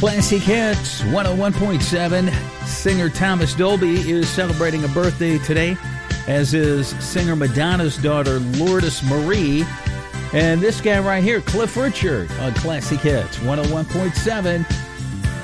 Classic Hits 101.7. Singer Thomas Dolby is celebrating a birthday today, as is singer Madonna's daughter Lourdes Marie. And this guy right here, Cliff Richard, on Classic Hits 101.7.